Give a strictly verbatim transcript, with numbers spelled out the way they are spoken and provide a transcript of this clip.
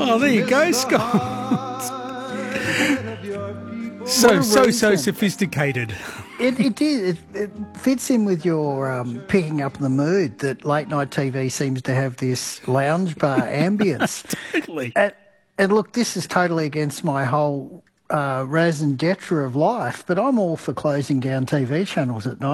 Oh, there you go, Scott. so, so, so sophisticated. It, it is. It, it fits in with your um, picking up the mood that late night T V seems to have this lounge bar ambience. Totally. And, and look, this is totally against my whole uh, raison d'etre of life, but I'm all for closing down T V channels at night.